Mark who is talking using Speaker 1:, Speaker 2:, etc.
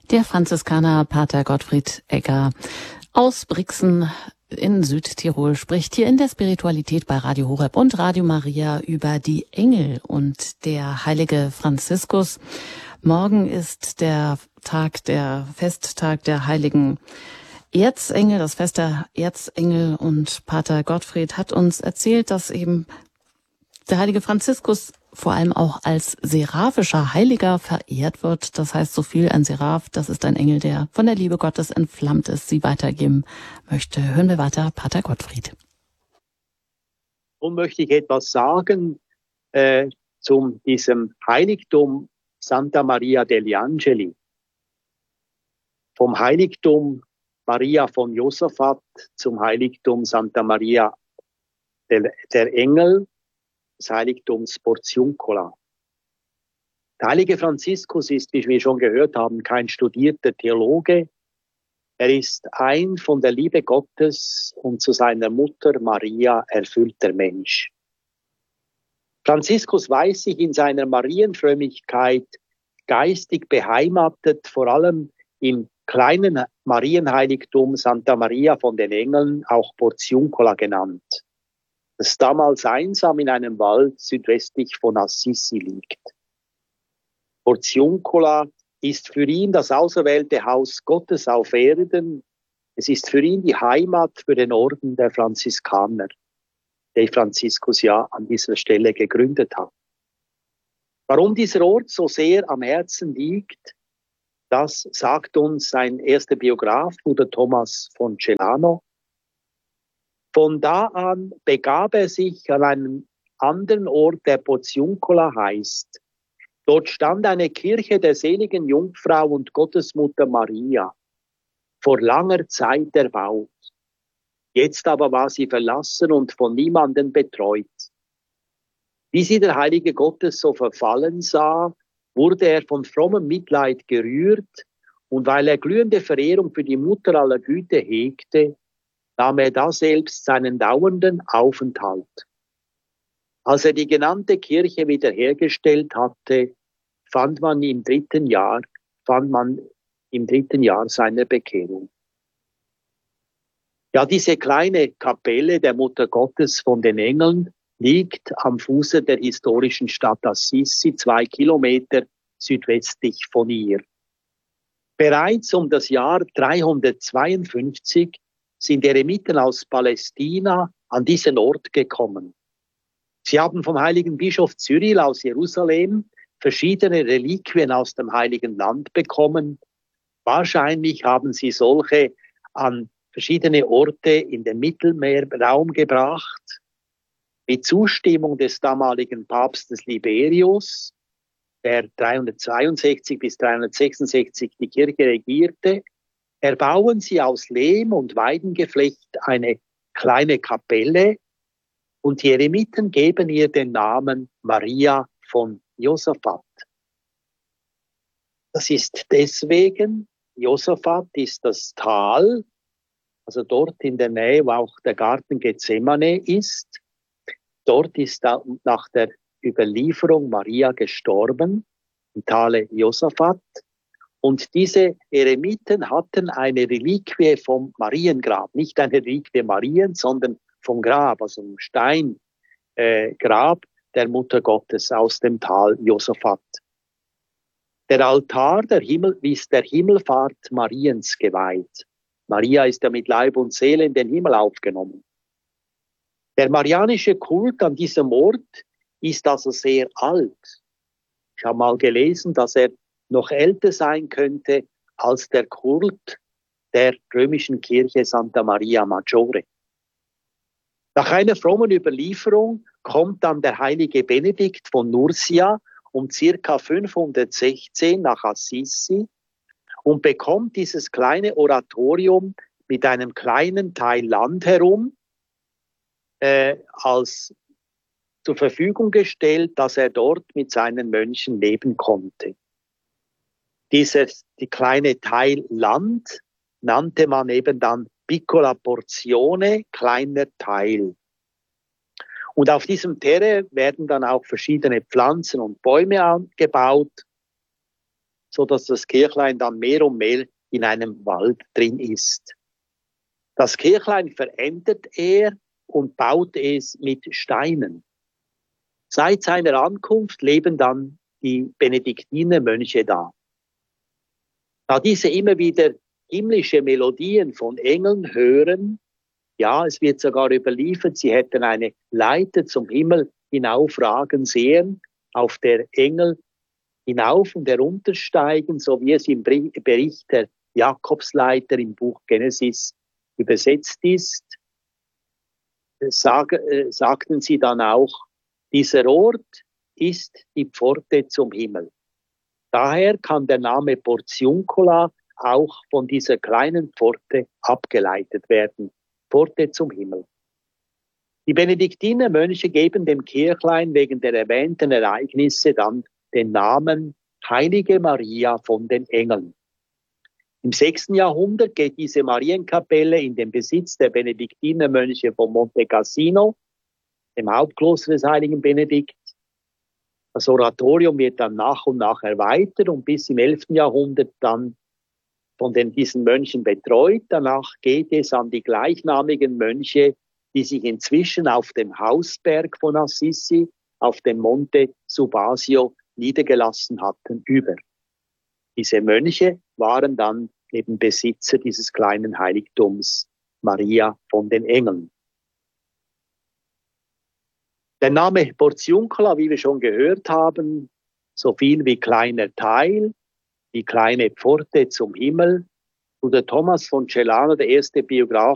Speaker 1: Der Franziskaner Pater Gottfried Egger aus Brixen in Südtirol spricht hier in der Spiritualität bei Radio Horeb und Radio Maria über die Engel und der heilige Franziskus. Morgen ist der Festtag der heiligen Erzengel, das Fest der Erzengel, und Pater Gottfried hat uns erzählt, dass eben der heilige Franziskus vor allem auch als seraphischer Heiliger verehrt wird. Das heißt so viel, ein Seraph, das ist ein Engel, der von der Liebe Gottes entflammt ist, sie weitergeben möchte. Hören wir weiter, Pater Gottfried.
Speaker 2: Nun möchte ich etwas sagen zu diesem Heiligtum Santa Maria degli Angeli. Vom Heiligtum Maria von Josaphat zum Heiligtum Santa Maria der Engel, des Heiligtums Portiuncula. Der heilige Franziskus ist, wie wir schon gehört haben, kein studierter Theologe. Er ist ein von der Liebe Gottes und zu seiner Mutter Maria erfüllter Mensch. Franziskus weiß sich in seiner Marienfrömmigkeit geistig beheimatet, vor allem im kleinen Marienheiligtum Santa Maria von den Engeln, auch Portiuncula genannt, das damals einsam in einem Wald südwestlich von Assisi liegt. Portiuncula ist für ihn das auserwählte Haus Gottes auf Erden. Es ist für ihn die Heimat für den Orden der Franziskaner, den Franziskus ja an dieser Stelle gegründet hat. Warum dieser Ort so sehr am Herzen liegt, das sagt uns sein erster Biograf, Bruder Thomas von Celano. Von da an begab er sich an einen anderen Ort, der Portiuncula heißt. Dort stand eine Kirche der seligen Jungfrau und Gottesmutter Maria, vor langer Zeit erbaut. Jetzt aber war sie verlassen und von niemandem betreut. Wie sie der Heilige Gottes so verfallen sah, wurde er von frommem Mitleid gerührt, und weil er glühende Verehrung für die Mutter aller Güte hegte, nahm er daselbst seinen dauernden Aufenthalt. Als er die genannte Kirche wiederhergestellt hatte, fand man im dritten Jahr seiner Bekehrung. Ja, diese kleine Kapelle der Mutter Gottes von den Engeln liegt am Fuße der historischen Stadt Assisi, 2 Kilometer südwestlich von ihr. Bereits um das Jahr 352 sind Eremiten aus Palästina an diesen Ort gekommen. Sie haben vom heiligen Bischof Cyril aus Jerusalem verschiedene Reliquien aus dem Heiligen Land bekommen. Wahrscheinlich haben sie solche an verschiedene Orte in den Mittelmeerraum gebracht. Mit Zustimmung des damaligen Papstes Liberius, der 362 bis 366 die Kirche regierte, erbauen sie aus Lehm und Weidengeflecht eine kleine Kapelle, und die Eremiten geben ihr den Namen Maria von Josaphat. Das ist deswegen, Josaphat ist das Tal, also dort in der Nähe, wo auch der Garten Gethsemane ist. Dort ist nach der Überlieferung Maria gestorben, im Tale Josaphat. Und diese Eremiten hatten eine Reliquie vom Mariengrab, nicht eine Reliquie Mariens, sondern vom Grab, also ein Steingrab der Mutter Gottes aus dem Tal Josaphat. Der Altar ist der Himmelfahrt Mariens geweiht. Maria ist ja mit Leib und Seele in den Himmel aufgenommen. Der marianische Kult an diesem Ort ist also sehr alt. Ich habe mal gelesen, dass er noch älter sein könnte als der Kult der römischen Kirche Santa Maria Maggiore. Nach einer frommen Überlieferung kommt dann der heilige Benedikt von Nursia um ca. 516 nach Assisi und bekommt dieses kleine Oratorium mit einem kleinen Teil Land herum als zur Verfügung gestellt, dass er dort mit seinen Mönchen leben konnte. Die kleine Teil Land nannte man eben dann Piccola Porzione, kleiner Teil. Und auf diesem Terre werden dann auch verschiedene Pflanzen und Bäume angebaut. so dass das Kirchlein dann mehr und mehr in einem Wald drin ist. Das Kirchlein verändert er und baut es mit Steinen. Seit seiner Ankunft leben dann die Benediktinermönche da. Da diese immer wieder himmlische Melodien von Engeln hören, ja, es wird sogar überliefert, sie hätten eine Leiter zum Himmel hinaufragen sehen, auf der Engel hinauf und heruntersteigen, so wie es im Bericht der Jakobsleiter im Buch Genesis übersetzt ist, sagten sie dann auch, dieser Ort ist die Pforte zum Himmel. Daher kann der Name Portiuncula auch von dieser kleinen Pforte abgeleitet werden. Pforte zum Himmel. Die Benediktinermönche geben dem Kirchlein wegen der erwähnten Ereignisse dann den Namen Heilige Maria von den Engeln. Im 6. Jahrhundert geht diese Marienkapelle in den Besitz der Benediktinermönche von Monte Cassino, dem Hauptkloster des heiligen Benedikt. Das Oratorium wird dann nach und nach erweitert und bis im 11. Jahrhundert dann von diesen Mönchen betreut. Danach geht es an die gleichnamigen Mönche, die sich inzwischen auf dem Hausberg von Assisi, auf dem Monte Subasio, niedergelassen hatten, über. Diese Mönche waren dann eben Besitzer dieses kleinen Heiligtums, Maria von den Engeln. Der Name Portiuncula, wie wir schon gehört haben, so viel wie kleiner Teil, die kleine Pforte zum Himmel. Bruder Thomas von Celano, der erste Biograf